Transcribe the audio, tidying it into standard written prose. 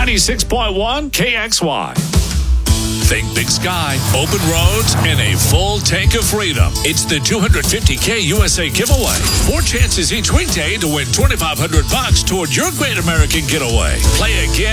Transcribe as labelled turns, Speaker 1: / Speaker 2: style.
Speaker 1: 96.1 KXY.
Speaker 2: Think Big Sky, open roads, and a full tank of freedom. It's the 250K USA giveaway. 4 chances each weekday to win $2,500 toward your great American getaway. Play again